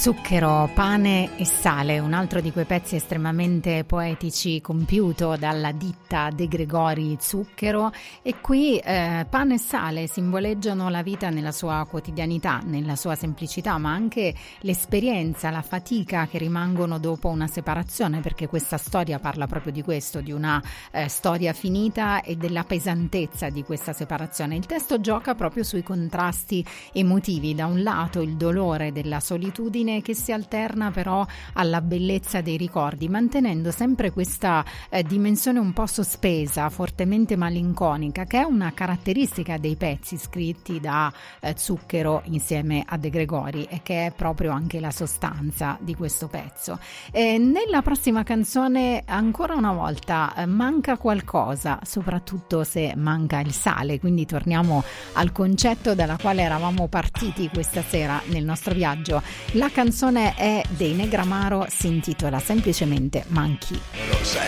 Zucchero, pane e sale, un altro di quei pezzi estremamente poetici compiuto dalla ditta De Gregori Zucchero, e qui pane e sale simboleggiano la vita nella sua quotidianità, nella sua semplicità, ma anche l'esperienza, la fatica che rimangono dopo una separazione, perché questa storia parla proprio di questo, di una storia finita e della pesantezza di questa separazione. Il testo gioca proprio sui contrasti emotivi, da un lato il dolore della solitudine che si alterna però alla bellezza dei ricordi, mantenendo sempre questa dimensione un po' sospesa, fortemente malinconica, che è una caratteristica dei pezzi scritti da Zucchero insieme a De Gregori, e che è proprio anche la sostanza di questo pezzo. Nella prossima canzone ancora una volta manca qualcosa, soprattutto se manca il sale, quindi torniamo al concetto dalla quale eravamo partiti questa sera nel nostro viaggio. La canzone è dei Negramaro, si intitola semplicemente Manchi.